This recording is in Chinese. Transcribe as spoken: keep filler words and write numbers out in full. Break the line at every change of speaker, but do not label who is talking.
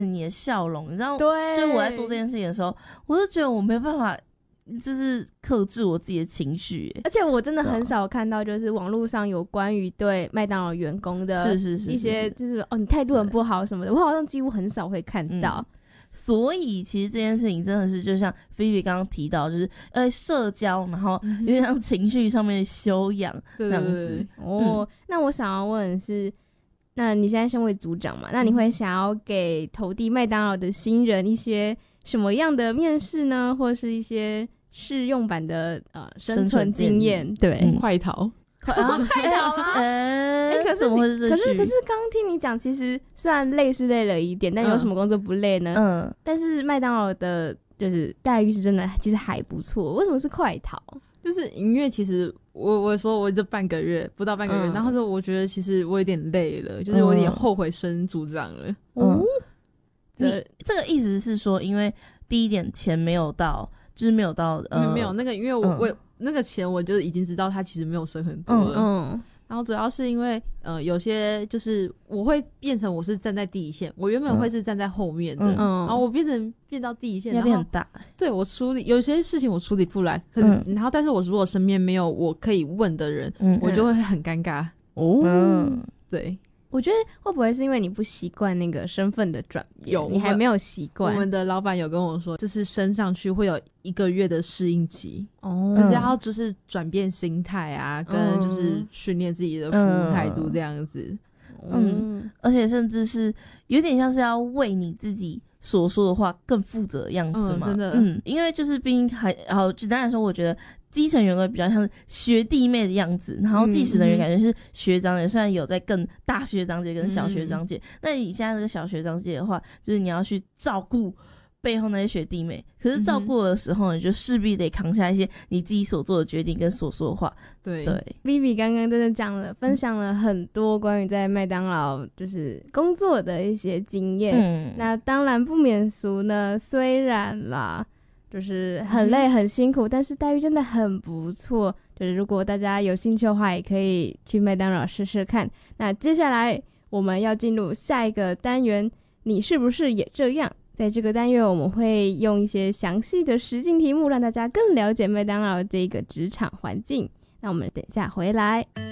你的笑容，你知道，
对，
就是我在做这件事情的时候，我就觉得我没办法，就是克制我自己的情绪。
而且我真的很少看到，就是网络上有关于对麦当劳员工的
是是是
一些，就是哦，你态度很不好什么的，我好像几乎很少会看到。
嗯，所以其实这件事情真的是就像菲菲刚刚提到，就是呃社交，然后有点像情绪上面的修养这样子。
对对对哦、嗯，那我想要问的是，那你现在身为组长嘛，那你会想要给投递麦当劳的新人一些什么样的面试呢，或是一些试用版的呃生存经验？对、
嗯，快逃。
快逃吗？
呃、
欸，可是
怎么会是这句？
可是可是刚刚听你讲，其实虽然累是累了一点，但有什么工作不累呢？嗯，但是麦当劳的就是待遇是真的其实还不错。为什么是快逃？
就是因为其实我我说我这半个月不到半个月，嗯、然后我觉得其实我有点累了，就是我有点后悔升组长了。
嗯，嗯这这个意思是说，因为第一点钱没有到，就是没有到呃
没有那个，因为我、嗯、我那个钱我就已经知道他其实没有升很多了。嗯。嗯然后主要是因为呃有些就是我会变成我是站在第一线，我原本会是站在后面的，嗯、然后我变成变到第一线，
压力很大。
对，我处理有些事情我处理不来，可是、嗯、然后但是我如果身边没有我可以问的人，嗯、我就会很尴尬。哦，嗯，对。
我觉得会不会是因为你不习惯那个身份的转变？
有，
你还没有习惯。
我们的老板有跟我说，就是升上去会有一个月的适应期，哦，就是要就是转变心态啊，嗯、跟就是训练自己的服务态度这样子。
嗯，嗯而且甚至是有点像是要为你自己所说的话更负责的样子嘛。
嗯、真的，
嗯，因为就是毕竟还好，简单来说，我觉得。基层员工比较像是学弟妹的样子，然后技师人员感觉是学长姐，虽然有在更大学长姐跟小学长姐，那、嗯、你现在这个小学长姐的话，就是你要去照顾背后那些学弟妹，可是照顾的时候，你就势必得扛下一些你自己所做的决定跟所说的话。
对
对
，Vivi 刚刚真的讲了，分享了很多关于在麦当劳就是工作的一些经验。嗯，那当然不免俗呢，虽然啦。就是很累很辛苦，但是待遇真的很不错。就是如果大家有兴趣的话，也可以去麦当劳试试看。那接下来我们要进入下一个单元，你是不是也这样？在这个单元，我们会用一些详细的实境题目，让大家更了解麦当劳这个职场环境。那我们等一下回来。